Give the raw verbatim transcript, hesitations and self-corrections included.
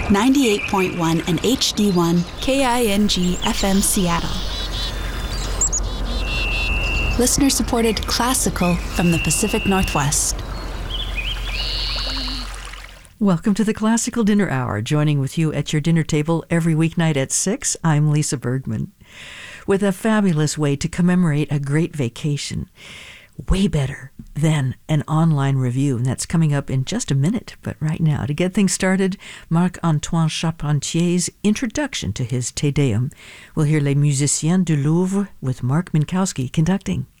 ninety-eight point one and H D one K I N G F M Seattle. Listener-supported classical from the Pacific Northwest. Welcome to the Classical Dinner Hour. Joining with you at your dinner table every weeknight at six, I'm Lisa Bergman. With a fabulous way to commemorate a great vacation. Way better than an online review, and that's coming up in just a minute. But right now, to get things started, Marc-Antoine Charpentier's introduction to his Te Deum. We'll hear Les Musiciens du Louvre with Mark Minkowski conducting.